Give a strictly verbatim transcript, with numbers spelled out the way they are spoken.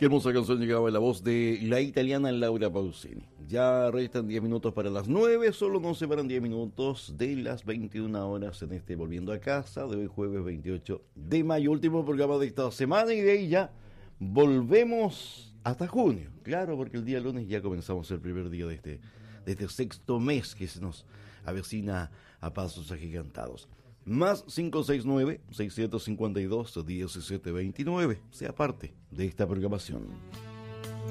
Qué hermosa canción llegaba en la voz de la italiana Laura Pausini. Ya restan diez minutos para las nueve, solo nos separan diez minutos de las veintiuna horas en este Volviendo a Casa de hoy jueves veintiocho de mayo, último programa de esta semana, y de ahí ya volvemos hasta junio. Claro, porque el día lunes ya comenzamos el primer día de este, de este sexto mes que se nos avecina a pasos agigantados. Más cinco seis nueve, seiscientos cincuenta y dos, diecisiete veintinueve. Sea parte de esta programación.